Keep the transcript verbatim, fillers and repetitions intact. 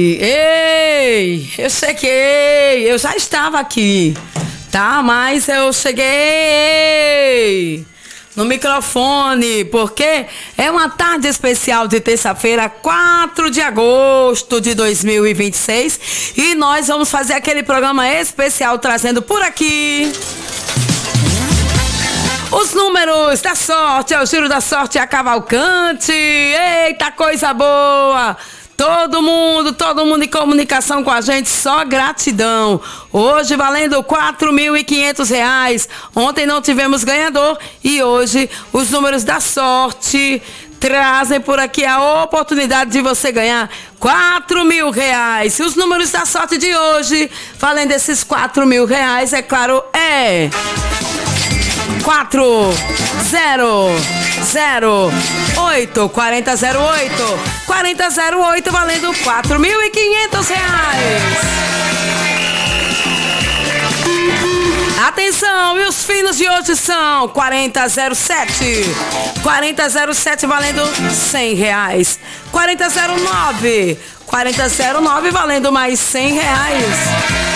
Ei, eu cheguei, eu já estava aqui, tá? Mas eu cheguei no microfone, porque é uma tarde especial de terça-feira, quatro de agosto de dois mil e vinte e seis, e nós vamos fazer aquele programa especial trazendo por aqui os números da sorte, é o giro da sorte, a Cavalcante. Eita, coisa boa! Todo mundo, todo mundo em comunicação com a gente, só gratidão. Hoje valendo quatro mil e quinhentos reais. Ontem não tivemos ganhador e hoje os números da sorte trazem por aqui a oportunidade de você ganhar quatro mil reais. E os números da sorte de hoje, valendo esses quatro mil reais, é claro, é quatro zero zero oito quarenta zero oito quarenta zero oito, valendo quatro mil e quinhentos reais. Atenção, e os finos de hoje são quarenta zero sete quarenta zero sete, valendo cem reais. quarenta zero nove quarenta zero nove, valendo mais cem reais.